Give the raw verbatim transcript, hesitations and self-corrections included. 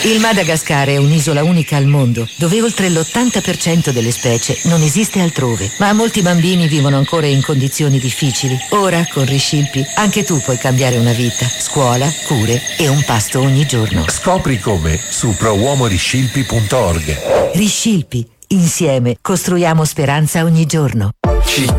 Il Madagascar è un'isola unica al mondo, dove oltre l'ottanta per cento delle specie non esiste altrove. Ma molti bambini vivono ancora in condizioni difficili. Ora, con Riscilpi, anche tu puoi cambiare una vita. Scuola, cure e un pasto ogni giorno. Scopri come su prouomoriscilpi punto org. Riscilpi. Insieme costruiamo speranza ogni giorno. Ci